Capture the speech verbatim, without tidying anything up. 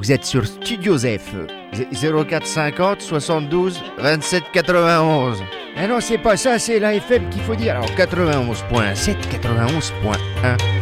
Vous êtes sur Studio F. zéro quatre cinquante soixante-douze vingt-sept quatre-vingt-onze. Ah non, c'est pas ça, c'est la F M qu'il faut dire. Alors quatre-vingt-onze point sept, quatre-vingt-onze point un.